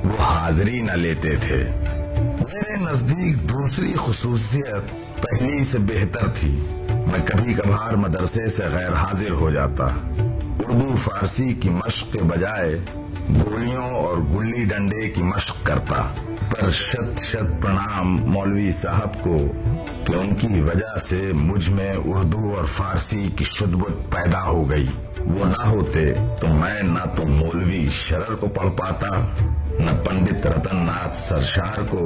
वो हाजिरी न लेते थे। मेरे नजदीक दूसरी खुसूसियत पहली से बेहतर थी। मैं कभी कभार मदरसे से गैर हाजिर हो जाता। उर्दू फारसी की मश्क के बजाय गोलियों और गुल्ली डंडे की मश्क करता। पर शत शत प्रणाम मौलवी साहब को कि उनकी वजह से मुझ में उर्दू और फारसी की शुद्धबुद्ध पैदा हो गई। वो ना होते तो मैं न तो मौलवी शरर को पढ़ पाता, न पंडित रतन नाथ सरशार को,